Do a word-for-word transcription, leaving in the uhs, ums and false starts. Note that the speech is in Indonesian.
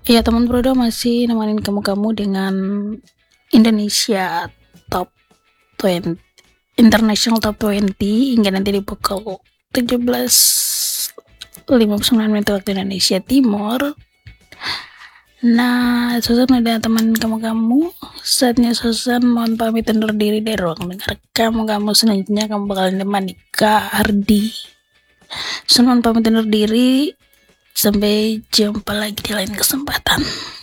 Ya, teman Brodo masih nemenin kamu-kamu dengan Indonesia Top dua puluh, International Top dua puluh hingga nanti di pukul tujuh belas lima puluh sembilan menit waktu Indonesia Timur. Nah, Susan ada teman kamu-kamu. Saatnya Susan mohon pamit undur diri dari ruang dengar kamu-kamu. Selanjutnya kamu bakal ditemani Kak Ardi. Susan mohon pamit undur diri. Sampai jumpa lagi di lain kesempatan.